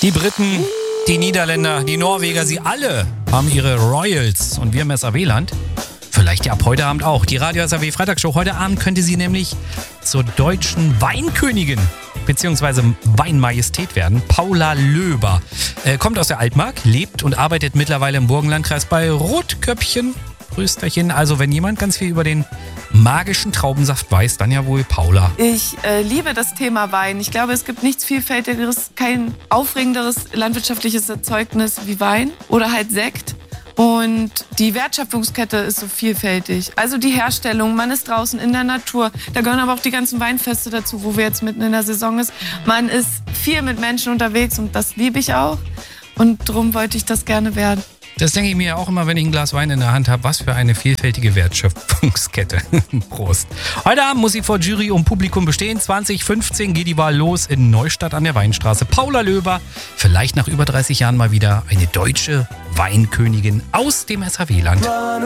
Die Briten, die Niederländer, die Norweger, sie alle haben ihre Royals und wir im SAW-Land vielleicht ja ab heute Abend auch. Die Radio SAW Freitagsshow. Heute Abend könnte sie nämlich zur deutschen Weinkönigin bzw. Weinmajestät werden. Paula Löber kommt aus der Altmark, lebt und arbeitet mittlerweile im Burgenlandkreis bei Rotköpfchen. Prösterchen. Also wenn jemand ganz viel über den magischen Traubensaft weiß, dann ja wohl Paula. Ich liebe das Thema Wein. Ich glaube, es gibt nichts Vielfältigeres, kein aufregenderes landwirtschaftliches Erzeugnis wie Wein oder halt Sekt. Und die Wertschöpfungskette ist so vielfältig. Also die Herstellung, man ist draußen in der Natur. Da gehören aber auch die ganzen Weinfeste dazu, wo wir jetzt mitten in der Saison ist. Man ist viel mit Menschen unterwegs und das liebe ich auch. Und darum wollte ich das gerne werden. Das denke ich mir auch immer, wenn ich ein Glas Wein in der Hand habe. Was für eine vielfältige Wertschöpfungskette. Prost. Heute Abend muss sie vor Jury und Publikum bestehen. 2015 geht die Wahl los in Neustadt an der Weinstraße. Paula Löber, vielleicht nach über 30 Jahren mal wieder eine deutsche Weinkönigin aus dem SAW-Land.